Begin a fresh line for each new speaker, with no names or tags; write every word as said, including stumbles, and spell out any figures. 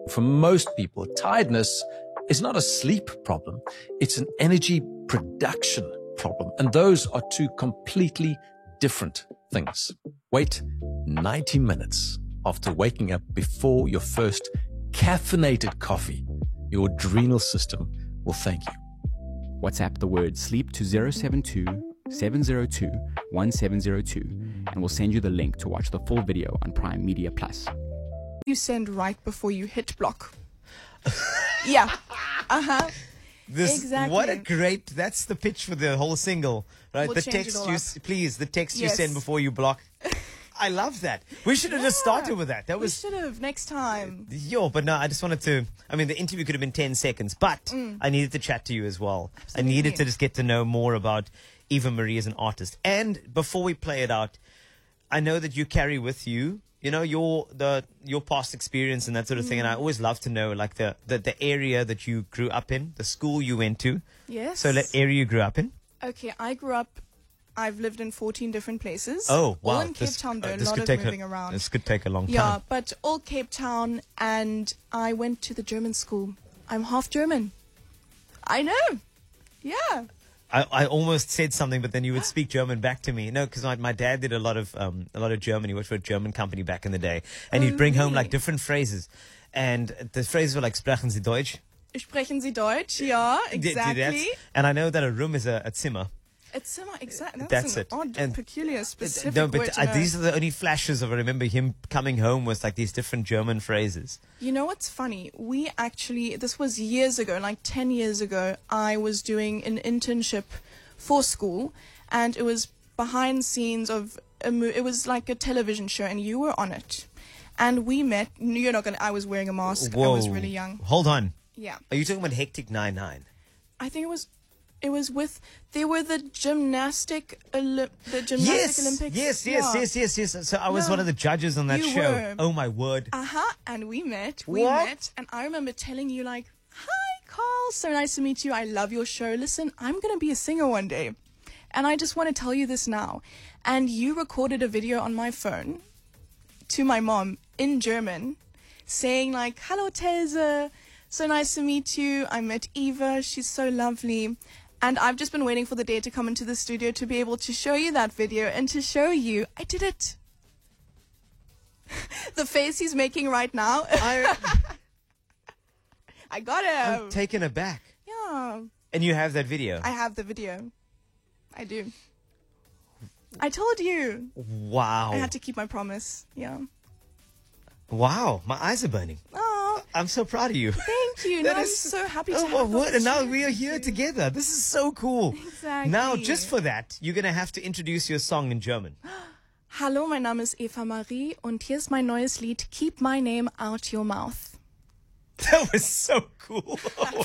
For most people, tiredness is not a sleep problem. It's an energy production problem. And those are two completely different things. Wait ninety minutes after waking up before your first caffeinated coffee. Your adrenal system will thank you.
WhatsApp the word sleep to zero seven two, seven zero two, one seven zero two and we'll send you the link to watch the full video on Prime Media Plus.
You send right before you hit block. Yeah. Uh-huh.
This,
Exactly.
What a great, that's the pitch for the whole single, right?
We'll
the
change it
text
all
you,
up.
s- please, the text you
Yes.
send before you block. I love that. We should have just started with that. That
We
was,
should have next time.
yo, but no, I just wanted to, I mean, the interview could have been ten seconds, but
Mm.
I needed to chat to you as well. I needed to just get to know more about Eva Marie as an artist. And before we play it out, I know that you carry with you, you know, your the your past experience and that sort of thing. And
Mm.
I always love to know, like, the, the, the area that you grew up in, the school you went to.
Yes.
So, the area you grew up in.
Okay, I grew up, I've lived in fourteen different places.
Oh, wow.
All in Cape
This-
Town, though.
uh,
a
this
lot
could
of
take
moving
a,
around.
This could take a long
Yeah,
time.
but all Cape Town, and I went to the German school. I'm half German. I know. Yeah.
I, I almost said something, but then you would speak German back to me. No, because my, my dad did a lot of um, a lot of German. He worked for a German company back in the day, and he'd
Oh,
bring home
really?
like different phrases, and the phrases were like "Sprechen Sie Deutsch?"
Sprechen Sie Deutsch? Ja,
Did- did that?
exactly.
And I know that a room is a, a Zimmer.
It's similar, exactly.
That's
an
it.
odd,
And-
peculiar, specific
no,
word
but
to
uh,
know.
these are the only flashes of I remember him coming home with like these different German phrases.
You know what's funny? We actually, this was years ago, like ten years ago, I was doing an internship for school, and it was behind scenes of a mo- it was like a television show, and you were on it. And we met, you're not gonna, I was wearing a mask, I was really young.
Hold on.
Yeah.
Are you talking about Hectic Nine Nine?
I think it was, it was with, they were the gymnastic, Olymp- the gymnastic
Yes,
Olympics.
yes, yes,
Yeah.
yes, yes, yes. So I was
Yeah.
one of the judges on that
You
show.
were.
Oh my word!
Uh-huh, and we met, we
What?
met, and I remember telling you like, hi Carl, so nice to meet you, I love your show, listen, I'm gonna be a singer one day, and I just want to tell you this now. And you recorded a video on my phone to my mom in German, saying like, hello Teze, so nice to meet you, I met Eva, she's so lovely. And I've just been waiting for the day to come into the studio to be able to show you that video and to show you I did it. The face he's making right now.
I,
I got him.
I'm taken aback.
Yeah,
And you have that video.
I have the video. I do. I told you.
Wow.
I had to keep my promise. Yeah.
Wow. My eyes are burning.
Oh,
I'm so proud of you.
thank you.
That
No, I'm
is-
so happy to
Oh,
have
my
the
word. And now we are
opportunity.
here together. This is so cool.
Exactly.
Now, just for that, you're going to have to introduce your song in German.
Hallo, mein Name ist Eva Marie und hier ist mein neues Lied Keep My Name Out Your Mouth.
That was so cool.